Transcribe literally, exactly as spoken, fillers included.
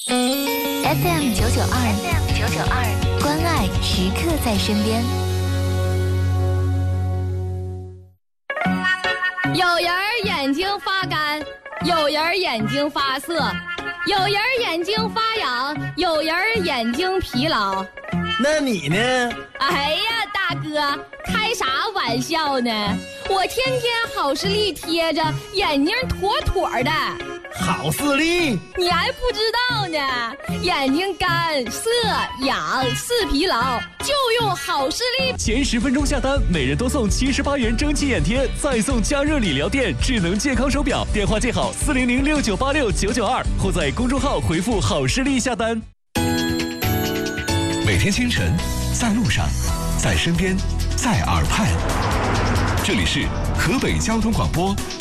F M 九九二 ，F M 九九二，关爱时刻在身边。 有人眼睛发干，有人眼睛发涩，有人眼睛发痒，有人眼睛疲劳。 那你呢？ 哎呀，大哥，开啥玩笑呢？我天天好视力贴着，眼睛妥妥的。 好视力？ 你还不知道呢，眼睛干涩痒视疲劳，就用好视力。 前十分钟下单，每人多送七十八元蒸汽眼贴，再送加热理疗垫智能健康手表。电话记好四零零六九八六九九二，或在公众号回复好视力下单。 每天清晨，在路上，在身边，在耳畔，这里是河北交通广播